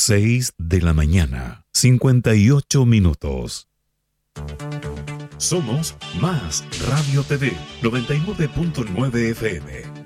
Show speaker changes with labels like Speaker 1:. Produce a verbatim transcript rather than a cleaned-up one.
Speaker 1: seis de la mañana, cincuenta y ocho minutos. Somos Más Radio T V, noventa y nueve punto nueve F M.